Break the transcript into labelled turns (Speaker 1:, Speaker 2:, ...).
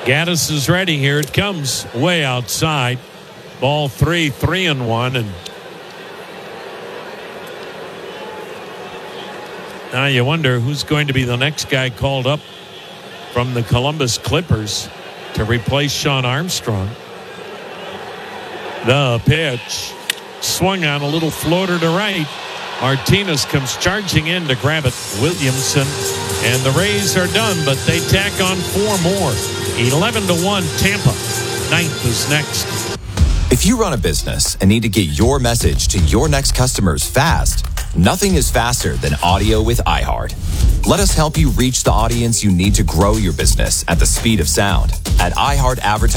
Speaker 1: Gaddis is ready. Here it comes. Way outside. Ball 3-1. And now you wonder who's going to be the next guy called up from the Columbus Clippers to replace Sean Armstrong. The pitch. Swung on, a little floater to right. Martinez comes charging in to grab it. Williamson. And the Rays are done, but they tack on 4 more. 11-1 Tampa. Ninth is next.
Speaker 2: If you run a business and need to get your message to your next customers fast, nothing is faster than audio with iHeart. Let us help you reach the audience you need to grow your business at the speed of sound. At iHeart Advertising.